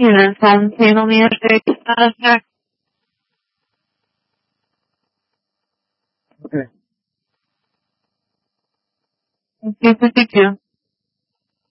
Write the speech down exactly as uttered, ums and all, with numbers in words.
Unit from Panel Manager Contact. Okay. two fifty-two.